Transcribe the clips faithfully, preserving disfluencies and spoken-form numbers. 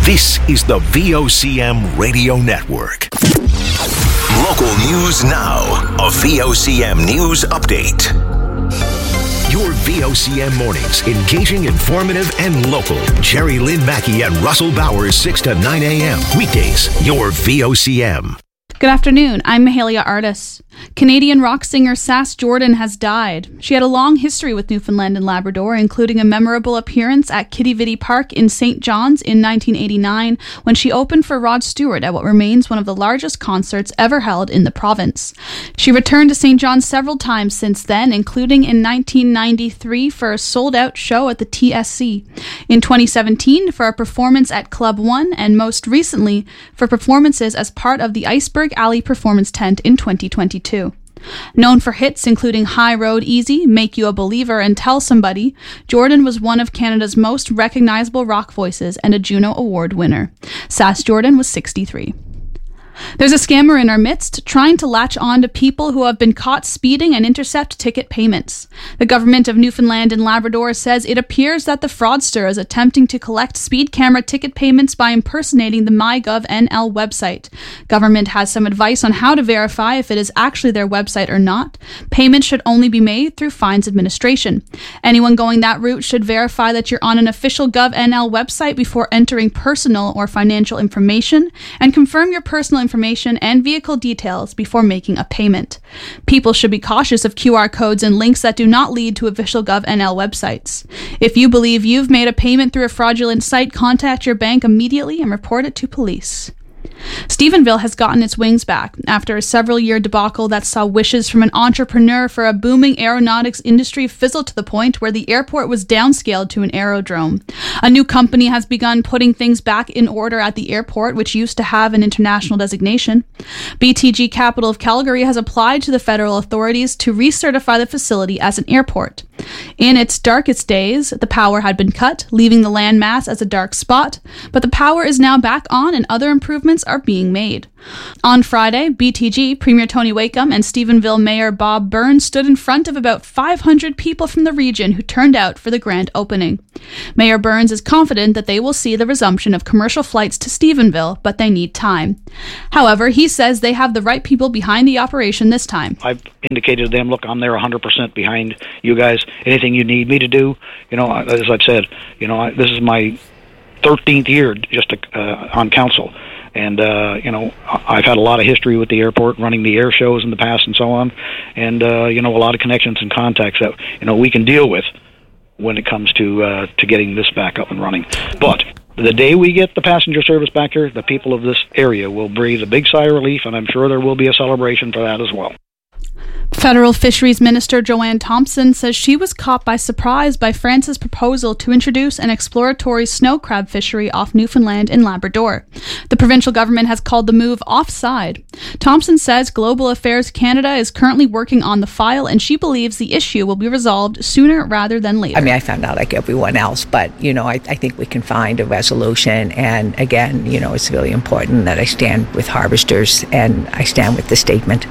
This is the V O C M Radio Network. Local news now. A V O C M News Update. Your V O C M mornings, engaging, informative, and local. Jerry Lynn Mackey and Russell Bowers, six to nine a.m. Weekdays, your V O C M. Good afternoon, I'm Mahalia Artis. Canadian rock singer Sass Jordan has died. She had a long history with Newfoundland and Labrador, including a memorable appearance at Quidi Vidi Park in Saint John's in nineteen eighty-nine, when she opened for Rod Stewart at what remains one of the largest concerts ever held in the province. She returned to Saint John's several times since then, including in nineteen ninety-three for a sold-out show at the T S C, in twenty seventeen for a performance at Club One, and most recently for performances as part of the Iceberg Alley Performance Tent in twenty twenty-two. Known for hits including High Road Easy, Make You a Believer, and Tell Somebody, Jordan was one of Canada's most recognizable rock voices and a Juno Award winner. Sass Jordan was sixty-three. There's a scammer in our midst trying to latch on to people who have been caught speeding and intercept ticket payments. The government of Newfoundland and Labrador says it appears that the fraudster is attempting to collect speed camera ticket payments by impersonating the MyGov N L website. Government has some advice on how to verify if it is actually their website or not. Payments should only be made through fines administration. Anyone going that route should verify that you're on an official GovNL website before entering personal or financial information, and confirm your personal information information and vehicle details before making a payment. People should be cautious of Q R codes and links that do not lead to official GovNL websites. If you believe you've made a payment through a fraudulent site, contact your bank immediately and report it to police. Stephenville has gotten its wings back after a several-year debacle that saw wishes from an entrepreneur for a booming aeronautics industry fizzle to the point where the airport was downscaled to an aerodrome. A new company has begun putting things back in order at the airport, which used to have an international designation. B T G Capital of Calgary has applied to the federal authorities to recertify the facility as an airport. In its darkest days, the power had been cut, leaving the landmass as a dark spot, but the power is now back on and other improvements are being made. On Friday, B T G Premier Tony Wakeham and Stephenville Mayor Bob Burns stood in front of about five hundred people from the region who turned out for the grand opening. Mayor Burns is confident that they will see the resumption of commercial flights to Stephenville, but they need time. However, he says they have the right people behind the operation this time. I've indicated to them, look, I'm there one hundred percent behind you guys. Anything you need me to do, you know, as I've said, you know, I, this is my thirteenth year just to, uh, on council. And, uh, you know, I've had a lot of history with the airport, running the air shows in the past and so on. And, uh, you know, a lot of connections and contacts that, you know, we can deal with when it comes to uh, to getting this back up and running. But the day we get the passenger service back here, the people of this area will breathe a big sigh of relief, and I'm sure there will be a celebration for that as well. Federal Fisheries Minister Joanne Thompson says she was caught by surprise by France's proposal to introduce an exploratory snow crab fishery off Newfoundland and Labrador. The provincial government has called the move offside. Thompson says Global Affairs Canada is currently working on the file, and she believes the issue will be resolved sooner rather than later. I mean, I found out like everyone else, but, you know, I, I think we can find a resolution. And again, you know, it's really important that I stand with harvesters and I stand with the statement.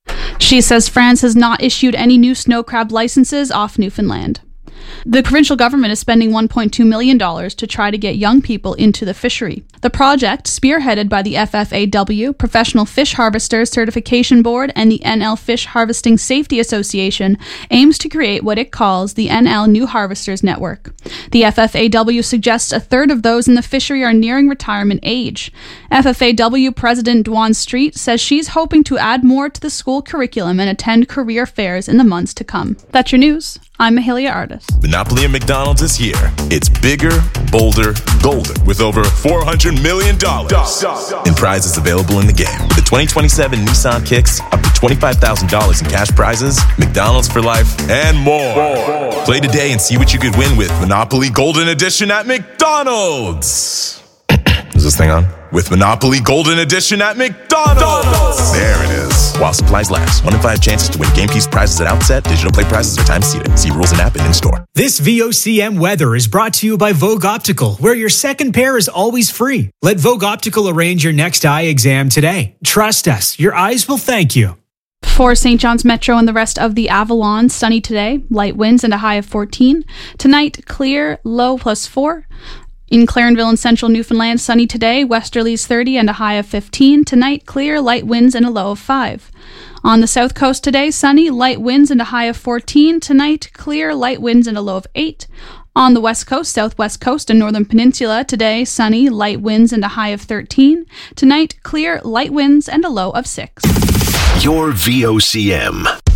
She says France has not issued any new snow crab licenses off Newfoundland. The provincial government is spending one point two million dollars to try to get young people into the fishery. The project, spearheaded by the F F A W, Professional Fish Harvesters Certification Board, and the N L Fish Harvesting Safety Association, aims to create what it calls the N L New Harvesters Network. The F F A W suggests a third of those in the fishery are nearing retirement age. F F A W President Dwan Street says she's hoping to add more to the school curriculum and attend career fairs in the months to come. That's your news. I'm Mahalia Artis. Monopoly at McDonald's is here. It's bigger, bolder, golder, with over four hundred million dollars in prizes available in the game. With the twenty twenty-seven Nissan Kicks, up to twenty-five thousand dollars in cash prizes, McDonald's for life, and more. more. Play today and see what you could win with Monopoly Golden Edition at McDonald's. Is this thing on? With Monopoly Golden Edition at McDonald's. There it is. While supplies last. One in five chances to win game keys prizes at outset. Digital play prizes are time seated. See rules and app and in store. This V O C M weather is brought to you by Vogue Optical, where your second pair is always free. Let Vogue Optical arrange your next eye exam today. Trust us, your eyes will thank you. For Saint John's Metro and the rest of the Avalon, sunny today, light winds and a high of fourteen. Tonight, clear, low plus four. In Clarenville and central Newfoundland, sunny today, westerlies thirty and a high of fifteen. Tonight, clear, light winds and a low of five. On the south coast today, sunny, light winds and a high of fourteen. Tonight, clear, light winds and a low of eight. On the west coast, southwest coast, and northern peninsula, today, sunny, light winds and a high of thirteen. Tonight, clear, light winds and a low of six. Your V O C M.